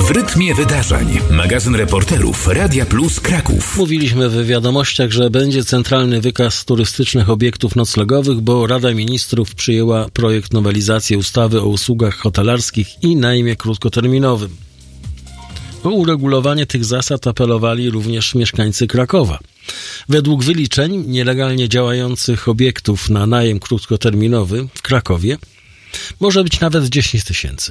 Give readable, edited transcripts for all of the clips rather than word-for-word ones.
W rytmie wydarzeń. Magazyn reporterów Radia Plus Kraków. Mówiliśmy w wiadomościach, że będzie centralny wykaz turystycznych obiektów noclegowych, bo Rada Ministrów przyjęła projekt nowelizacji ustawy o usługach hotelarskich i najmie krótkoterminowym. O uregulowanie tych zasad apelowali również mieszkańcy Krakowa. Według wyliczeń nielegalnie działających obiektów na najem krótkoterminowy w Krakowie może być nawet 10 tysięcy.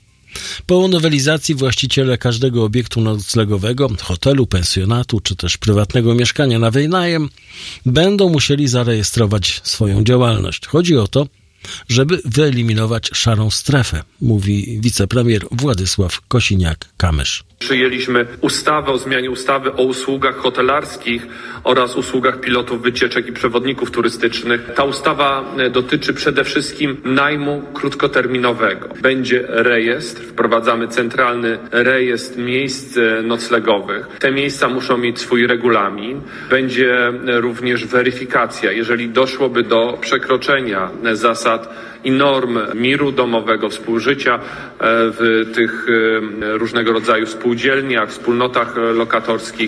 Po nowelizacji właściciele każdego obiektu noclegowego, hotelu, pensjonatu czy też prywatnego mieszkania na wynajem będą musieli zarejestrować swoją działalność. Chodzi o to, żeby wyeliminować szarą strefę, mówi wicepremier Władysław Kosiniak-Kamysz. Przyjęliśmy ustawę o zmianie ustawy o usługach hotelarskich oraz usługach pilotów wycieczek i przewodników turystycznych. Ta ustawa dotyczy przede wszystkim najmu krótkoterminowego. Będzie rejestr, wprowadzamy centralny rejestr miejsc noclegowych. Te miejsca muszą mieć swój regulamin. Będzie również weryfikacja, jeżeli doszłoby do przekroczenia zasad i norm miru domowego, współżycia w tych różnego rodzaju spółdzielniach, wspólnotach lokatorskich,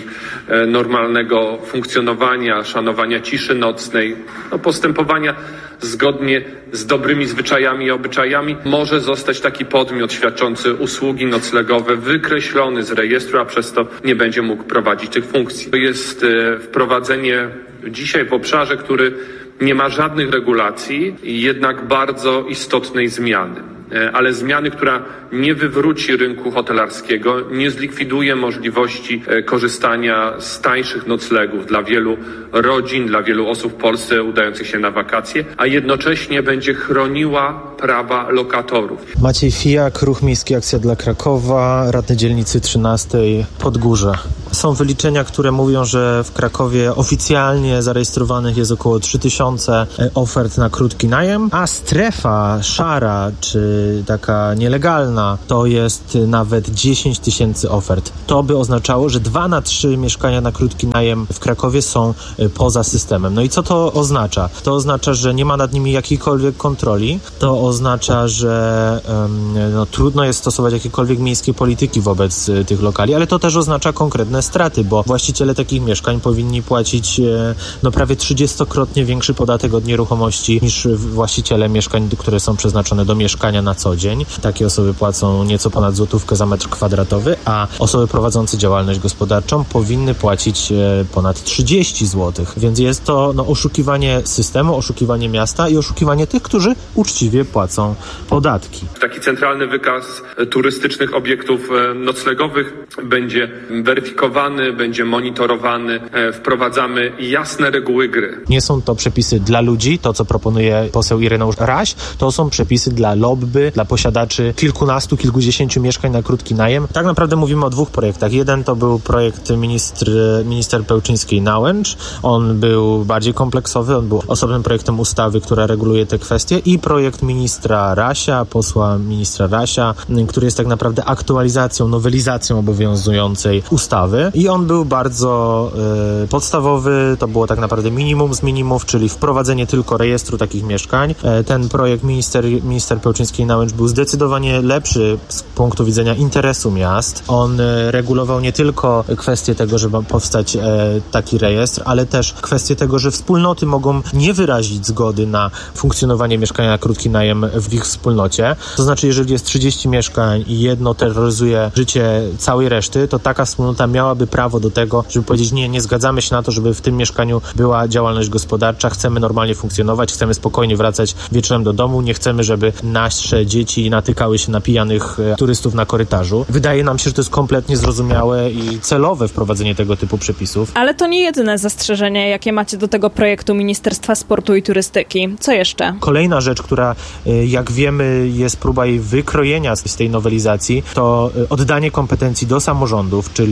normalnego funkcjonowania, szanowania ciszy nocnej, postępowania zgodnie z dobrymi zwyczajami i obyczajami, może zostać taki podmiot świadczący usługi noclegowe wykreślony z rejestru, a przez to nie będzie mógł prowadzić tych funkcji. To jest wprowadzenie dzisiaj w obszarze, który nie ma żadnych regulacji, jednak bardzo istotnej zmiany. Ale zmiany, która nie wywróci rynku hotelarskiego, nie zlikwiduje możliwości korzystania z tańszych noclegów dla wielu rodzin, dla wielu osób w Polsce udających się na wakacje, a jednocześnie będzie chroniła prawa lokatorów. Maciej Fijak, Ruch Miejski Akcja dla Krakowa, radny dzielnicy 13 Podgórze. Są wyliczenia, które mówią, że w Krakowie oficjalnie zarejestrowanych jest około 3000 ofert na krótki najem, a strefa szara czy taka nielegalna to jest nawet 10 tysięcy ofert. To by oznaczało, że 2 na 3 mieszkania na krótki najem w Krakowie są poza systemem. No i co to oznacza? To oznacza, że nie ma nad nimi jakiejkolwiek kontroli. To oznacza, że trudno jest stosować jakiekolwiek miejskie polityki wobec tych lokali, ale to też oznacza konkretne straty, bo właściciele takich mieszkań powinni płacić prawie 30-krotnie większy podatek od nieruchomości niż właściciele mieszkań, które są przeznaczone do mieszkania na co dzień. Takie osoby płacą nieco ponad złotówkę za metr kwadratowy, a osoby prowadzące działalność gospodarczą powinny płacić ponad 30 zł. Więc jest to oszukiwanie systemu, oszukiwanie miasta i oszukiwanie tych, którzy uczciwie płacą podatki. Taki centralny wykaz turystycznych obiektów noclegowych będzie weryfikowany, będzie monitorowany. Wprowadzamy jasne reguły gry. Nie są to przepisy dla ludzi, to co proponuje poseł Ireneusz Raś, to są przepisy dla lobby, dla posiadaczy kilkunastu, kilkudziesięciu mieszkań na krótki najem. Tak naprawdę mówimy o 2 projektach. Jeden to był projekt minister Pełczyńskiej-Nałęcz. On był bardziej kompleksowy, on był osobnym projektem ustawy, która reguluje te kwestie, i projekt ministra Rasia, posła ministra Rasia, który jest tak naprawdę aktualizacją, nowelizacją obowiązującej ustawy, i on był bardzo podstawowy. To było tak naprawdę minimum z minimów, czyli wprowadzenie tylko rejestru takich mieszkań. Ten projekt minister Pełczyńskiej-Nałęcz był zdecydowanie lepszy z punktu widzenia interesu miast. On regulował nie tylko kwestię tego, żeby powstać taki rejestr, ale też kwestię tego, że wspólnoty mogą nie wyrazić zgody na funkcjonowanie mieszkania na krótki najem w ich wspólnocie. To znaczy, jeżeli jest 30 mieszkań i jedno terroryzuje życie całej reszty, to taka wspólnota miałaby prawo do tego, żeby powiedzieć: nie zgadzamy się na to, żeby w tym mieszkaniu była działalność gospodarcza, chcemy normalnie funkcjonować, chcemy spokojnie wracać wieczorem do domu, nie chcemy, żeby nasze dzieci natykały się na pijanych turystów na korytarzu. Wydaje nam się, że to jest kompletnie zrozumiałe i celowe wprowadzenie tego typu przepisów. Ale to nie jedyne zastrzeżenia, jakie macie do tego projektu Ministerstwa Sportu i Turystyki. Co jeszcze? Kolejna rzecz, która jak wiemy jest próba jej wykrojenia z tej nowelizacji, to oddanie kompetencji do samorządów, czyli jest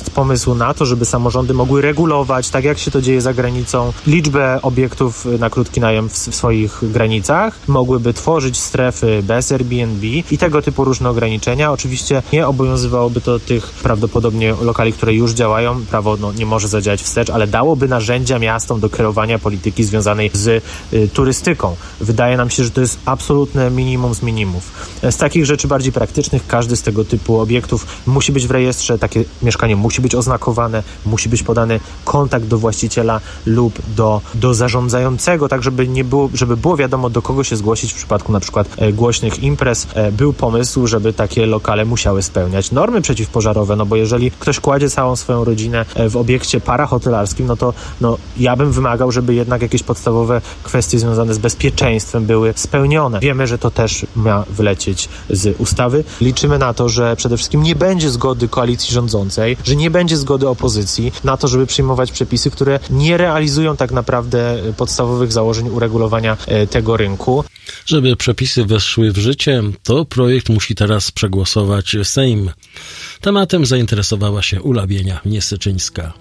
jest pomysł na to, żeby samorządy mogły regulować, tak jak się to dzieje za granicą, liczbę obiektów na krótki najem w swoich granicach. Mogłyby tworzyć strefy bez Airbnb i tego typu różne ograniczenia. Oczywiście nie obowiązywałoby to tych prawdopodobnie lokali, które już działają. Prawo nie może zadziałać wstecz, ale dałoby narzędzia miastom do kreowania polityki związanej z turystyką. Wydaje nam się, że to jest absolutne minimum z minimów. Z takich rzeczy bardziej praktycznych każdy z tego typu obiektów musi być w rejestrze, takie mieszkanie musi być oznakowane, musi być podany kontakt do właściciela lub do zarządzającego, tak żeby było wiadomo, do kogo się zgłosić w przypadku na przykład głośnych imprez. Był pomysł, żeby takie lokale musiały spełniać normy przeciwpożarowe, bo jeżeli ktoś kładzie całą swoją rodzinę w obiekcie parahotelarskim, to ja bym wymagał, żeby jednak jakieś podstawowe kwestie związane z bezpieczeństwem były spełnione. Wiemy, że to też ma wylecieć z ustawy. Liczymy na to, że przede wszystkim nie będzie zgody koalicji rządzącej, że nie będzie zgody opozycji na to, żeby przyjmować przepisy, które nie realizują tak naprawdę podstawowych założeń uregulowania tego rynku. Żeby przepisy weszły w życie, to projekt musi teraz przegłosować Sejm. Tematem zainteresowała się Ula Bienia-Niesyczyńska.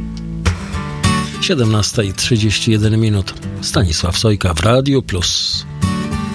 17:31. Stanisław Sojka w Radiu Plus.